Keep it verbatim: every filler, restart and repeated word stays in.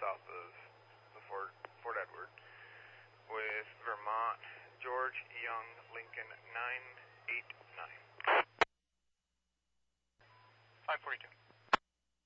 south of the Fort, Fort Edward, with Vermont, George Young, Lincoln, nine eight nine. five forty-two.